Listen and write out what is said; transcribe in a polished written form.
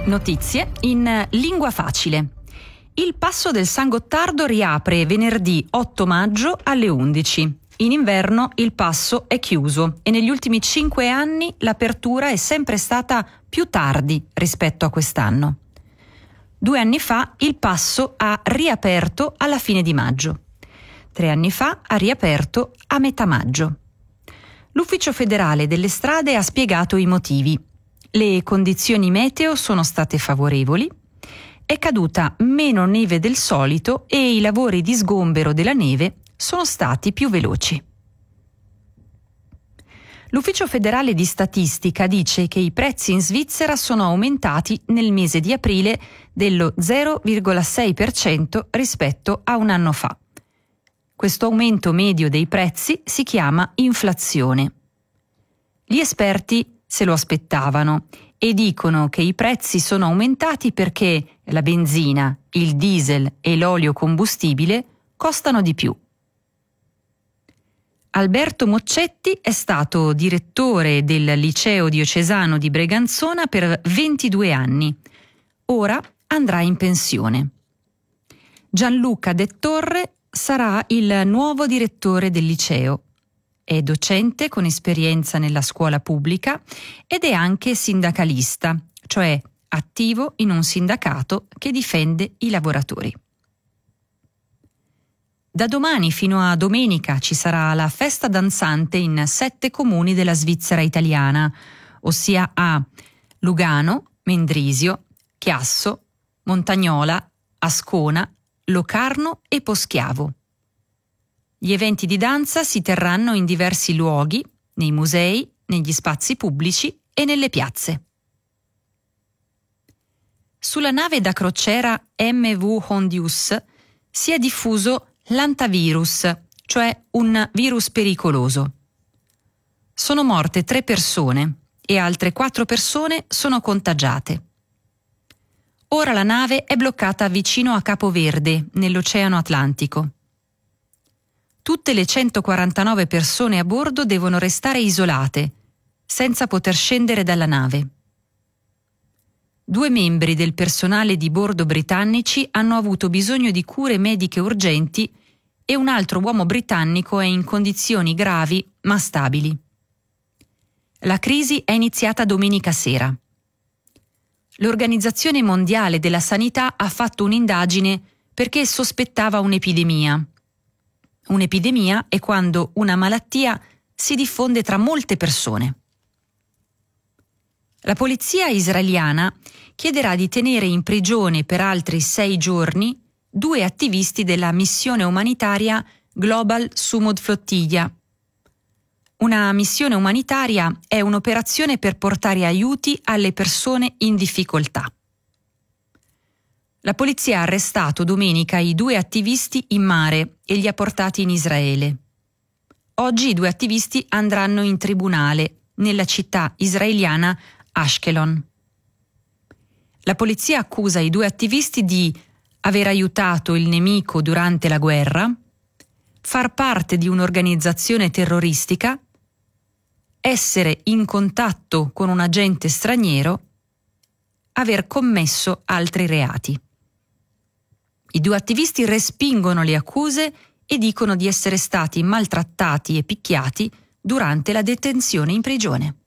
Notizie in lingua facile. Il Passo del San Gottardo riapre venerdì 8 maggio alle 11. In inverno il passo è chiuso e negli ultimi 5 anni l'apertura è sempre stata più tardi rispetto a quest'anno. 2 anni fa il passo ha riaperto alla fine di maggio. 3 anni fa ha riaperto a metà maggio. L'Ufficio federale delle strade ha spiegato i motivi. Le condizioni meteo sono state favorevoli, è caduta meno neve del solito e i lavori di sgombero della neve sono stati più veloci. L'Ufficio federale di statistica dice che i prezzi in Svizzera sono aumentati nel mese di aprile dello 0,6% rispetto a un anno fa. Questo aumento medio dei prezzi si chiama inflazione. Gli esperti se lo aspettavano e dicono che i prezzi sono aumentati perché la benzina, il diesel e l'olio combustibile costano di più. Alberto Moccetti è stato direttore del Liceo Diocesano di Breganzona per 22 anni. Ora andrà in pensione. Gianluca De Torre sarà il nuovo direttore del liceo. È docente con esperienza nella scuola pubblica ed è anche sindacalista, cioè attivo in un sindacato che difende i lavoratori. Da domani fino a domenica ci sarà la festa danzante in 7 comuni della Svizzera italiana, ossia a Lugano, Mendrisio, Chiasso, Montagnola, Ascona, Locarno e Poschiavo. Gli eventi di danza si terranno in diversi luoghi, nei musei, negli spazi pubblici e nelle piazze. Sulla nave da crociera MV Hondius si è diffuso l'antavirus, cioè un virus pericoloso. Sono morte 3 persone e altre 4 persone sono contagiate. Ora la nave è bloccata vicino a Capo Verde, nell'Oceano Atlantico. Tutte le 149 persone a bordo devono restare isolate, senza poter scendere dalla nave. 2 membri del personale di bordo britannici hanno avuto bisogno di cure mediche urgenti e un altro uomo britannico è in condizioni gravi ma stabili. La crisi è iniziata domenica sera. L'Organizzazione Mondiale della Sanità ha fatto un'indagine perché sospettava un'epidemia. Un'epidemia è quando una malattia si diffonde tra molte persone. La polizia israeliana chiederà di tenere in prigione per altri 6 giorni 2 attivisti della missione umanitaria Global Sumud Flottiglia. Una missione umanitaria è un'operazione per portare aiuti alle persone in difficoltà. La polizia ha arrestato domenica i 2 attivisti in mare e li ha portati in Israele. Oggi i 2 attivisti andranno in tribunale nella città israeliana Ashkelon. La polizia accusa i 2 attivisti di aver aiutato il nemico durante la guerra, far parte di un'organizzazione terroristica, essere in contatto con un agente straniero, aver commesso altri reati. I 2 attivisti respingono le accuse e dicono di essere stati maltrattati e picchiati durante la detenzione in prigione.